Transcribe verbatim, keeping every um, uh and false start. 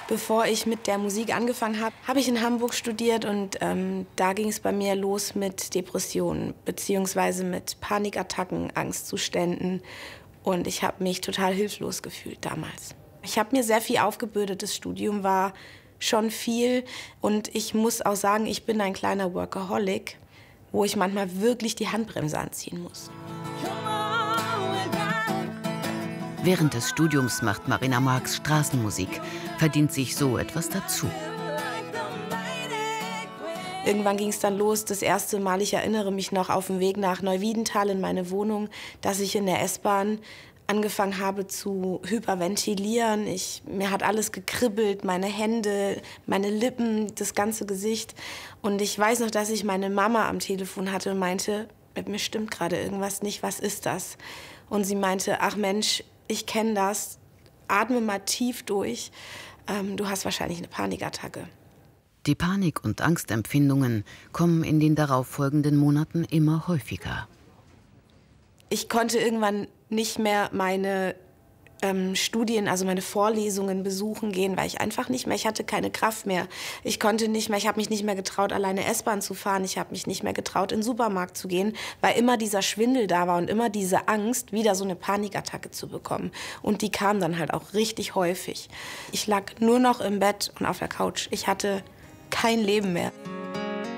Bevor ich mit der Musik angefangen habe, habe ich in Hamburg studiert und ähm, da ging es bei mir los mit Depressionen beziehungsweise mit Panikattacken, Angstzuständen und ich habe mich total hilflos gefühlt damals. Ich habe mir sehr viel aufgebürdet, das Studium war schon viel und ich muss auch sagen, ich bin ein kleiner Workaholic, wo ich manchmal wirklich die Handbremse anziehen muss. Während des Studiums macht Marina Marx Straßenmusik, verdient sich so etwas dazu. Irgendwann ging es dann los, das erste Mal, ich erinnere mich noch, auf dem Weg nach Neuwiedental in meine Wohnung, dass ich in der S-Bahn angefangen habe zu hyperventilieren. Ich, mir hat alles gekribbelt, meine Hände, meine Lippen, das ganze Gesicht. Und ich weiß noch, dass ich meine Mama am Telefon hatte und meinte, mit mir stimmt gerade irgendwas nicht, was ist das? Und sie meinte, ach Mensch, ich kenne das, atme mal tief durch, ähm, du hast wahrscheinlich eine Panikattacke. Die Panik- und Angstempfindungen kommen in den darauffolgenden Monaten immer häufiger. Ich konnte irgendwann nicht mehr meine ähm, Studien, also meine Vorlesungen besuchen gehen, weil ich einfach nicht mehr, ich hatte keine Kraft mehr. Ich konnte nicht mehr, ich habe mich nicht mehr getraut, alleine S-Bahn zu fahren. Ich habe mich nicht mehr getraut, in den Supermarkt zu gehen, weil immer dieser Schwindel da war und immer diese Angst, wieder so eine Panikattacke zu bekommen. Und die kam dann halt auch richtig häufig. Ich lag nur noch im Bett und auf der Couch. Ich hatte kein Leben mehr.